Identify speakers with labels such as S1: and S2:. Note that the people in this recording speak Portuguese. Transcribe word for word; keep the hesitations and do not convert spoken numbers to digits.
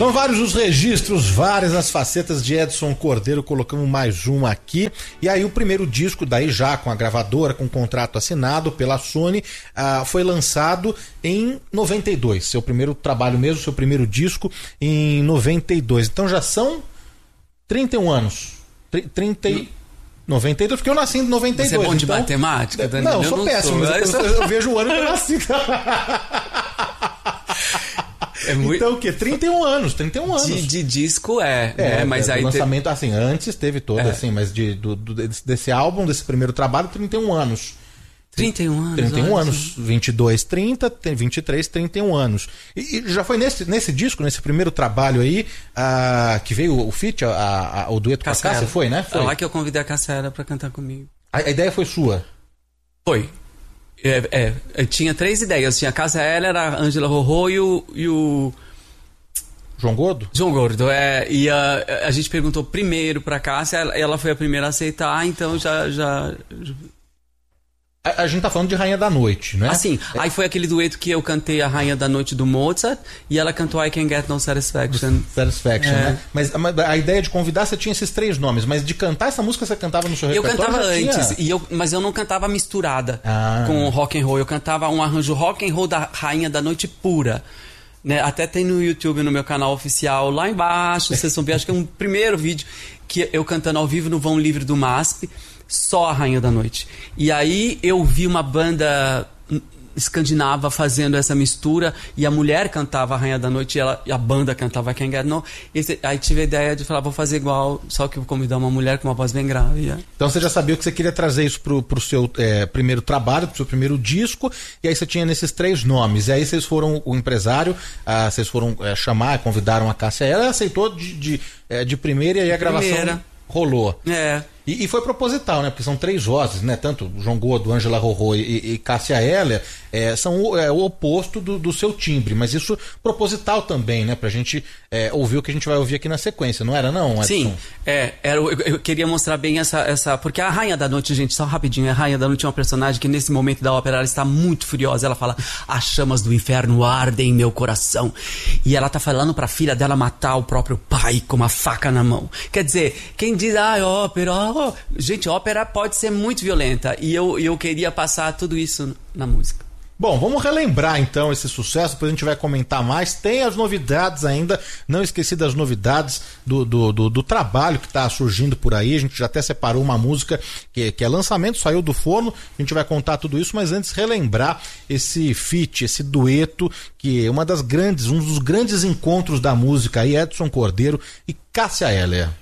S1: São vários os registros, várias as facetas de Edson Cordeiro, colocamos mais um aqui. E aí o primeiro disco, daí já com a gravadora, com o contrato assinado pela Sony, uh, foi lançado em noventa e dois. Seu primeiro trabalho mesmo, seu primeiro disco em noventa e dois. Então já são trinta e um anos. trinta e... noventa e dois, porque eu nasci em noventa e dois.
S2: Você é bom de
S1: então...
S2: matemática, Danilo?
S1: Não, eu sou eu péssimo, mas eu, eu, eu vejo o ano que eu nasci. É muito... Então o quê? trinta e um anos, trinta e um anos.
S2: De, de disco é,
S1: é
S2: né? Mas
S1: é,
S2: aí
S1: lançamento,
S2: te...
S1: assim, antes teve todo, é. assim, mas de, do, do, desse álbum, desse primeiro trabalho, trinta e um anos.
S2: trinta e um anos.
S1: trinta e um anos, vinte e dois, trinta, vinte e três, trinta e um anos. E, e já foi nesse, nesse disco, nesse primeiro trabalho aí, uh, que veio o feat, a, a, o dueto com a Cássia, foi, né? Foi
S2: É lá que eu convidei a Cássia pra cantar comigo.
S1: A, a ideia foi sua?
S2: Foi. É, é, eu tinha três ideias. Tinha a Cássia Eller, a Ângela Rorô e o... E o...
S1: João Gordo?
S2: João Gordo, é. E a, a gente perguntou primeiro pra Cássia, ela, ela foi a primeira a aceitar, então já... já...
S1: A, a gente tá falando de Rainha da Noite, né?
S2: Assim, é. Aí foi aquele dueto que eu cantei a Rainha da Noite do Mozart e ela cantou I Can Get No Satisfaction.
S1: Satisfaction,
S2: é.
S1: né? Mas a, a ideia de convidar, você tinha esses três nomes, mas de cantar essa música você cantava no seu repertório?
S2: Eu cantava antes,
S1: tinha...
S2: e eu, mas eu não cantava misturada
S1: ah.
S2: com rock and roll. Eu cantava um arranjo rock and roll da Rainha da Noite pura. Né? Até tem no YouTube, no meu canal oficial, lá embaixo, vocês vão ver, acho que é um primeiro vídeo que eu cantando ao vivo no Vão Livre do M A S P, só a Rainha da Noite. E aí eu vi uma banda escandinava fazendo essa mistura e a mulher cantava a Rainha da Noite e, ela, e a banda cantava I Can Get No. Esse, aí tive a ideia de falar, vou fazer igual, só que vou convidar uma mulher com uma voz bem grave. Yeah.
S1: Então você já sabia que você queria trazer isso pro, pro seu é, primeiro trabalho, pro seu primeiro disco, e aí você tinha nesses três nomes. E aí vocês foram, o empresário, ah, vocês foram é, chamar, convidaram a Cássia, ela aceitou de, de, é, de primeira e aí a gravação
S2: primeira.
S1: rolou.
S2: É.
S1: E, e foi proposital, né? Porque são três vozes, né? Tanto João Gordo, Ângela Rorô e, e Cássia Eller é, são o, é, o oposto do, do seu timbre, mas isso proposital também, né? Pra gente é, ouvir o que a gente vai ouvir aqui na sequência, não era não, Edson?
S2: Sim, é, era, eu, eu queria mostrar bem essa, essa... Porque a Rainha da Noite, gente, só rapidinho, a Rainha da Noite é uma personagem que nesse momento da ópera ela está muito furiosa, ela fala, as chamas do inferno ardem em meu coração, e ela tá falando pra filha dela matar o próprio pai com uma faca na mão. Quer dizer, quem diz, ah, ópera, oh, gente, ópera pode ser muito violenta, e eu, eu queria passar tudo isso na música.
S1: Bom, vamos relembrar então esse sucesso, depois a gente vai comentar mais. Tem as novidades ainda, não esqueci das novidades do, do, do, do trabalho que está surgindo por aí. A gente já até separou uma música que, que é lançamento, saiu do forno, a gente vai contar tudo isso, mas antes relembrar esse feat, esse dueto, que é uma das grandes, um dos grandes encontros da música aí, Edson Cordeiro e Cássia Eller.